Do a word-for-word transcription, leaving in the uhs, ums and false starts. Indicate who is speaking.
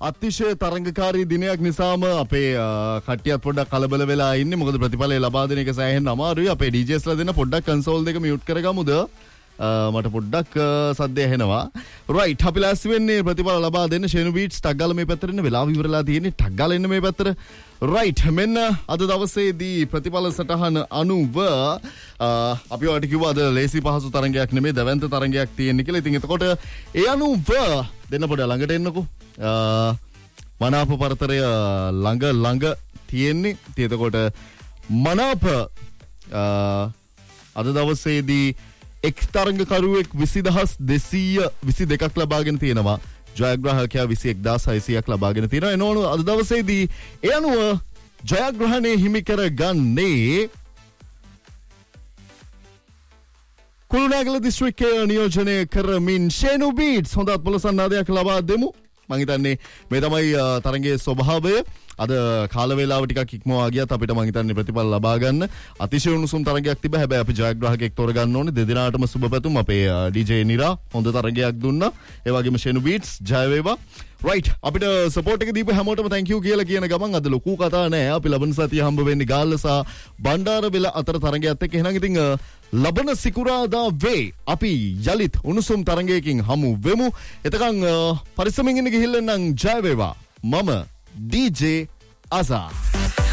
Speaker 1: අතිශය තරංගකාරී දිනයක් නිසාම අපේ කට්ටියත් පොඩ්ඩක් කලබල වෙලා ඉන්නේ. මොකද ප්‍රතිඵලය ලබා දෙන එක සෑහෙන්න අමාරුයි. අපේ ඩීජේස්ලා දෙන්න පොඩ්ඩක් කන්සෝල් දෙක මියුට් කරගමුද? මට පොඩ්ඩක් සද්ද ඇහෙනවා. රයිට්, අපි ලෑස්ති වෙන්නේ ප්‍රතිඵල ලබා දෙන්න. ෂේනු බීට්ස් ටක් ගාලා මේ පැත්තට එන්න වෙලාව ඉවරලා තියෙන්නේ. ටක් ගාලා එන්න මේ පැත්තට. රයිට්, මෙන්න අද දවසේදී ප්‍රතිඵල සටහන අනුව අපි ඔයාලට කිව්වා අද ලේසි පහසු තරංගයක් නෙමෙයි දැවැන්ත තරංගයක් තියෙන්නේ කියලා. ඉතින් එතකොට ඒ අනුව දෙන්න පොඩ්ඩක් ළඟට එන්නකෝ. මනාප පරතරය ළඟ ළඟ තියෙන්නේ. ඉතින් එතකොට මනාප අද දවසේදී එක් තරංගකරුවෙක් විසි දහස් දෙසීය විසි දෙකක් ලබාගෙන තියෙනවා. ජයග්‍රාහකයා විසි එක් දහස් හයසියක් ලබාගෙන තියෙනවා. එනෝන අද දවසේදී ඒ අනුව ජයග්‍රහණය හිමි කරගන්නේ කුරුණෑගල දිස්ත්‍රික්කය නියෝජනය කරමින් ෂේනු බීට්ස්. හොඳත් පොළොසන්නාදයක් ලබා දෙමු. මම හිතන්නේ මේ තමයි තරංගයේ ස්වභාවය. අද කාල වේලාව ටිකක් ඉක්මවා ගියත් අපිට මම හිතන්නේ ප්‍රතිඵල ලබා ගන්න අතිශය උණුසුම් තරංගයක් තිබ්බා. හැබැයි අපි ජයග්‍රාහකයෙක් තෝරගන්න ඕනේ. දෙදෙනාටම සුබ පැතුම්. අපේ ඩීජේ නිරා හොඳ තරංගයක් දුන්නා. ඒ වගේම ෂේනු බීට්ස් ජය වේවා. රයිට්, අපිට සපෝට් එක දීපු හැමෝටම thank you කියලා කියන ගමන් අද ලොකු කතා නෑ. අපි ලබන සතිය හම්බ වෙන්නේ ගාල්ල සහ බණ්ඩාරවෙල අතර තරංගයත් එක්ක. එහෙනම් ඉතින් ලබන සිකුරාදා වේ අපි යලිත් උණුසුම් තරංගයකින් හමු වෙමු. එතකන් පරිස්සමින් ඉන්න ගිහිල්ලා නම් ජය වේවා. මම ඩීජේ Azar.